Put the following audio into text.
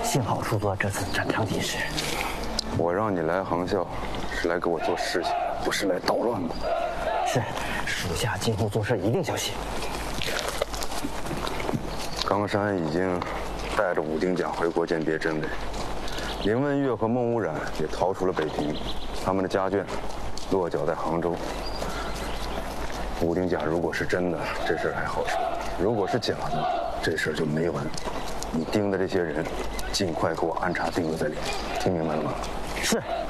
幸好叔座这次斩将及时。 我让你来航校，是来给我做事情，不是来捣乱的。 是，属下今后做事一定小心。 冈山已经带着武丁甲回国鉴别真伪，林文月和孟无染也逃出了北平，他们的家眷落脚在杭州。武丁甲如果是真的，这事儿还好说；如果是假的，这事儿就没完。你盯的这些人，尽快给我安插钉子在里面，听明白了吗？ 是。